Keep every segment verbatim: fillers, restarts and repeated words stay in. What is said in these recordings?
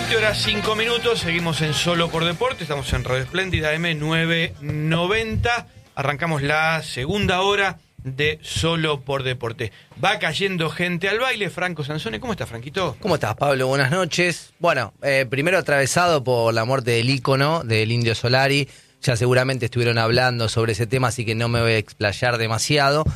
veinte horas cinco minutos, seguimos en Solo por Deporte, estamos en Radio Espléndida M nueve noventa, arrancamos la segunda hora de Solo por Deporte. Va cayendo gente al baile. Franco Sansone, ¿cómo estás, Franquito? ¿Cómo estás, Pablo? Buenas noches. Bueno, eh, primero atravesado por la muerte del ícono, del Indio Solari. Ya seguramente estuvieron hablando sobre ese tema, así que no me voy a explayar demasiado.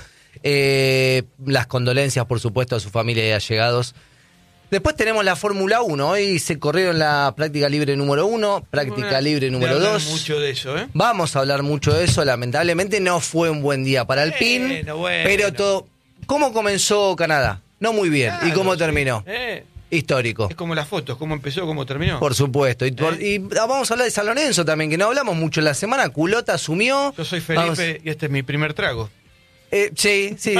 Eh, las condolencias, por supuesto, a su familia y allegados. Después tenemos la Fórmula uno. Hoy se corrieron la práctica libre número uno, práctica bueno, libre número dos. mucho de eso, ¿eh? Vamos a hablar mucho de eso. Lamentablemente no fue un buen día para Alpine. Bueno, bueno. Pero todo. ¿Cómo comenzó Canadá? No muy bien. Claro, ¿Y cómo sí. terminó? Eh. Histórico. Es como las fotos, cómo empezó, cómo terminó. Por supuesto. Y, ¿Eh? por, y vamos a hablar de San Lorenzo también, que no hablamos mucho en la semana. Culota asumió. Yo soy Felipe vamos. y este es mi primer trago. Eh, sí, sí,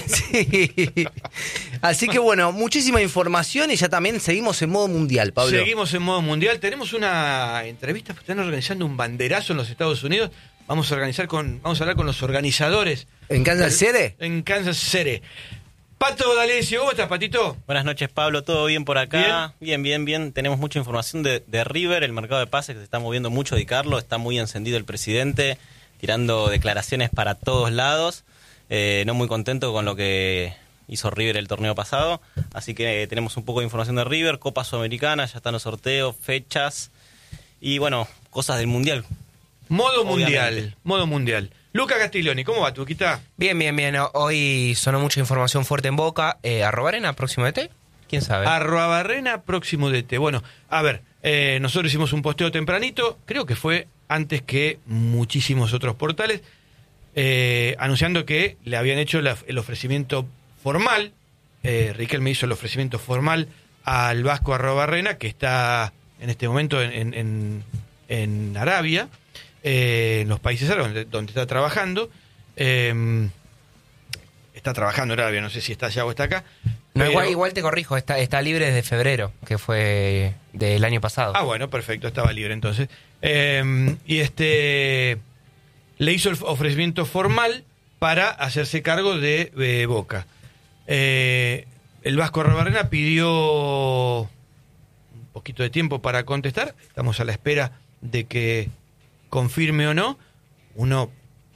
sí. Así que bueno, muchísima información y ya también seguimos en modo mundial, Pablo. Seguimos en modo mundial. Tenemos una entrevista, están organizando un banderazo en los Estados Unidos. Vamos a organizar con, vamos a hablar con los organizadores. ¿En Kansas City? En Kansas City. Pato D'Alessio, ¿cómo estás, Patito? Buenas noches, Pablo. ¿Todo bien por acá? Bien, bien, bien. bien. Tenemos mucha información de, de River, el mercado de pases que se está moviendo mucho, Di Carlo. Está muy encendido el presidente, tirando declaraciones para todos lados. Eh, no muy contento con lo que hizo River el torneo pasado. Así que eh, tenemos un poco de información de River, Copa Sudamericana, ya están los sorteos, fechas y, bueno, cosas del Mundial. Modo Obviamente. mundial, modo mundial. Luca Castiglioni, ¿cómo va, Tuquita? Bien, bien, bien. Hoy sonó mucha información fuerte en Boca. Eh, ¿Arrobarena próximo de T? ¿Quién sabe? Arrobarrena próximo D T. Bueno, a ver, eh, nosotros hicimos un posteo tempranito, creo que fue antes que muchísimos otros portales, eh, anunciando que le habían hecho la, el ofrecimiento formal, eh, Riquelme hizo el ofrecimiento formal al Vasco Arrobarrena, que está en este momento en, en, en Arabia, eh, en los países árabes donde, donde está trabajando. Eh, está trabajando en Arabia, no sé si está allá o está acá. No, pero... igual, igual te corrijo, está, está libre desde febrero, que fue del año pasado. Ah, bueno, perfecto, estaba libre entonces. Eh, y este le hizo el ofrecimiento formal para hacerse cargo de, de Boca. Eh, el Vasco Arrobarrena pidió un poquito de tiempo para contestar. Estamos a la espera de que confirme o no. Uno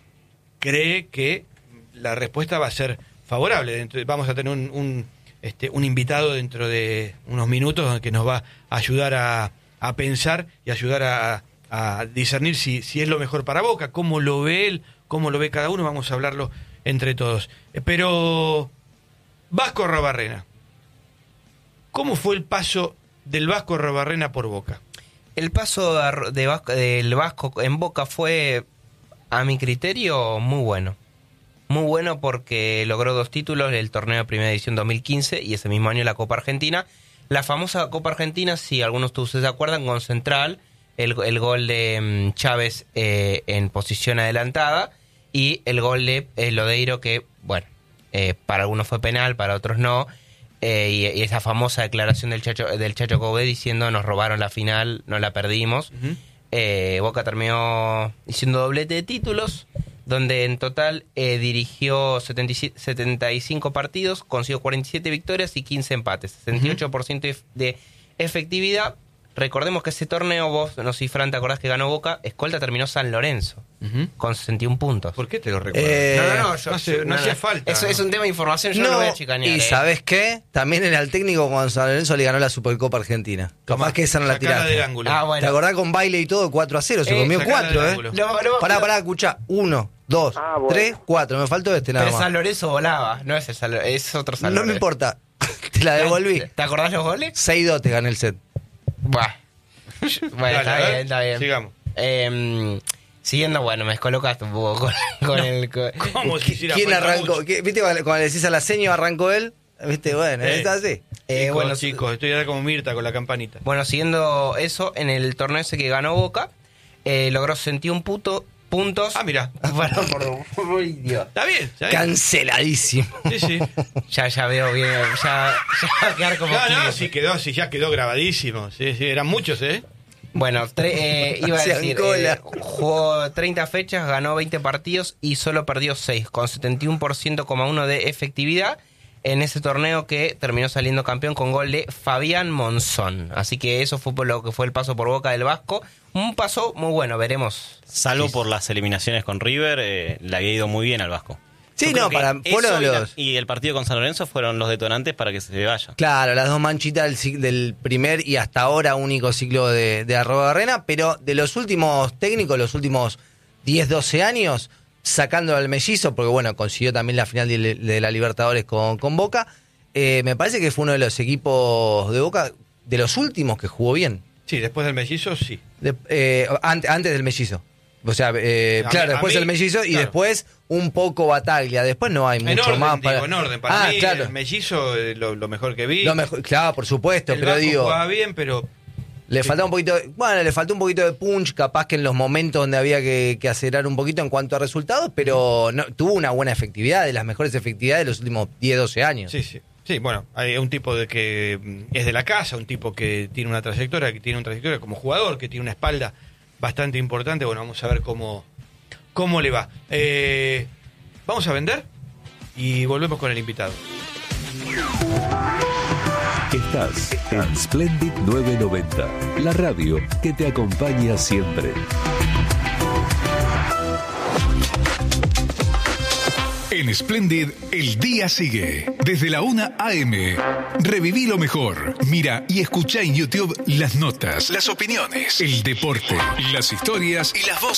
cree que la respuesta va a ser favorable. Vamos a tener un, un, este, un invitado dentro de unos minutos que nos va a ayudar a, a pensar y ayudar a, a discernir si, si es lo mejor para Boca, cómo lo ve él, cómo lo ve cada uno. Vamos a hablarlo entre todos. Pero Vasco Arrobarrena, ¿cómo fue el paso del Vasco Arrobarrena por Boca? El paso de, de Vasco, del Vasco en Boca fue, a mi criterio, muy bueno. Muy bueno porque logró dos títulos, el torneo de primera edición dos mil quince y ese mismo año la Copa Argentina. La famosa Copa Argentina, si algunos de ustedes se acuerdan, con Central, el, el gol de um, Chávez eh, en posición adelantada y el gol de eh, Lodeiro que, bueno, eh, para algunos fue penal, para otros no. Eh, y, y esa famosa declaración del Chacho, del Chacho Coudet diciendo nos robaron la final, no la perdimos. Uh-huh. eh, Boca terminó diciendo doblete de títulos, donde en total eh, dirigió setenta y cinco partidos, consiguió cuarenta y siete victorias y quince empates, sesenta y ocho por ciento uh-huh. de efectividad. Recordemos que ese torneo, vos, no sé si Fran, te acordás que ganó Boca, escolta terminó San Lorenzo, uh-huh. con sesenta y un puntos. ¿Por qué te lo recuerdo? Eh, no, no, no, yo, no, hace, no, no hacía no, falta. Eso ¿no? es un tema de información, yo no, no lo voy a chicanear. ¿Y eh. sabes qué? También era el técnico cuando San Lorenzo le ganó la Supercopa Argentina. Capaz que esa no la Sacala del tiraste. ángulo. Ah, bueno. ¿Te acordás con baile y todo? cuatro a cero, se Eh, comió sacala cuatro, del ¿eh? ángulo. No, no, Pará, no. pará, escuchá. Uno, dos, Ah, bueno. tres, cuatro. Me faltó este nada Pero más. San Lorenzo volaba, no es el San Lorenzo, es otro San No Lorenzo. me importa. Te la devolví. ¿Te acordás los goles? seis dos te gané el set. Buah. Bueno, Dale, está a ver, bien, está bien. Sigamos. Eh, siguiendo, bueno, me descolocaste un poco con, con el... Con... ¿Cómo si hiciera ¿Quién falta arrancó? mucho? ¿Qué- ¿Viste cuando cuando le decís a la seño arrancó él? ¿Viste? Bueno, Eh. es así. Eh, Chicos, bueno, chicos, estoy ahora como Mirta con la campanita. Bueno, siguiendo eso, en el torneo ese que ganó Boca, eh, logró sesenta y un puto, puntos. Ah, mira. Bueno, por, por idiota. Está bien, está bien. Canceladísimo. Sí, sí. Ya, ya veo bien, ya, ya va a quedar como... No, no, Kilo. sí quedó, sí, ya quedó grabadísimo. Sí, sí, eran muchos, ¿eh? Bueno, tre- eh, iba a Hacían decir, cola. eh, jugó treinta fechas, ganó veinte partidos y solo perdió seis, con setenta y uno por ciento coma uno de efectividad. en ese torneo que terminó saliendo campeón con gol de Fabián Monzón. Así que eso fue por lo que fue el paso por Boca del Vasco. Un paso muy bueno, veremos. Salvo Sí. por las eliminaciones con River, eh, le había ido muy bien al Vasco. Sí, Yo no, creo para que fueron eso y la- los... y el partido con San Lorenzo fueron los detonantes para que se vaya. Claro, las dos manchitas del, cic- del primer y hasta ahora único ciclo de, de Arrobarrena, pero de los últimos técnicos, los últimos diez, doce años, sacando al Mellizo, porque bueno, consiguió también la final de, de la Libertadores con, con Boca, eh, me parece que fue uno de los equipos de Boca, de los últimos que jugó bien. Sí, después del Mellizo, sí. De- eh, ante- antes del Mellizo. O sea, eh, A claro, mí- a después mí, el Mellizo y claro. después un poco Bataglia. Después no hay En mucho orden, más para. digo, en orden. Para ah, mí, claro. el Mellizo, eh, lo, lo mejor que vi. Lo mejor, claro, por supuesto, el pero Vasco digo. jugaba bien, pero Le Sí. faltaba un poquito, de- bueno, le faltó un poquito de punch, capaz que en los momentos donde había que, que acelerar un poquito en cuanto a resultados, pero no, tuvo una buena efectividad, de las mejores efectividades de los últimos diez, doce años. sí, sí. Sí, bueno, hay un tipo de que mm, es de la casa, un tipo que tiene una trayectoria, que tiene una trayectoria como jugador, que tiene una espalda bastante importante. Bueno, vamos a ver cómo, cómo le va. Eh, vamos a vender y volvemos con el invitado. Estás en Splendid novecientos noventa, la radio que te acompaña siempre. En Splendid, el día sigue. Desde la una a eme. Reviví lo mejor. Mira y escucha en YouTube las notas, las opiniones, el deporte, las historias y las voces.